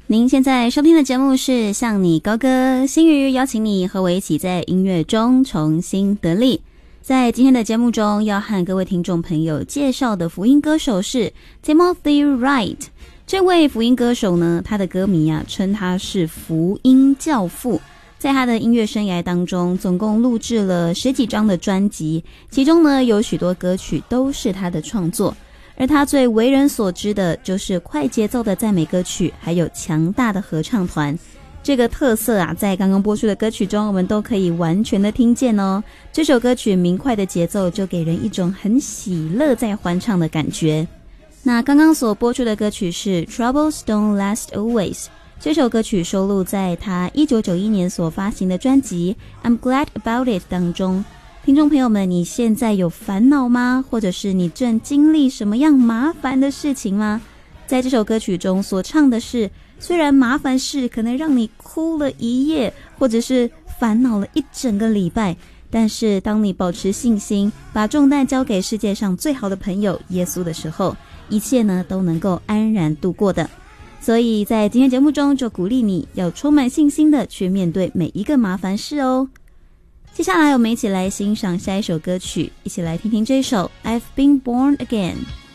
您现在收听的节目是向你高歌，新宇邀请你和我一起在音乐中重新得力。在今天的节目中，要和各位听众朋友介绍的福音歌手是 Timothy Wright。 这位福音歌手呢，他的歌迷称他是福音教父。在他的音乐生涯当中，总共录制了10几张的专辑，其中呢有许多歌曲都是他的创作。而他最为人所知的就是快节奏的赞美歌曲，还有强大的合唱团。这个特色在刚刚播出的歌曲中我们都可以完全的听见哦。这首歌曲明快的节奏就给人一种很喜乐在欢唱的感觉。那刚刚所播出的歌曲是 Troubles Don't Last Always， 这首歌曲收录在他1991年所发行的专辑 I'm Glad About It 当中。听众朋友们，你现在有烦恼吗？或者是你正经历什么样麻烦的事情吗？在这首歌曲中所唱的是，虽然麻烦事可能让你哭了一夜，或者是烦恼了一整个礼拜，但是当你保持信心，把重担交给世界上最好的朋友耶稣的时候，一切呢都能够安然度过的。所以在今天节目中就鼓励你要充满信心的去面对每一个麻烦事哦。接下来我们一起来欣赏下一首歌曲，一起来听听这首 I've Been Born Again。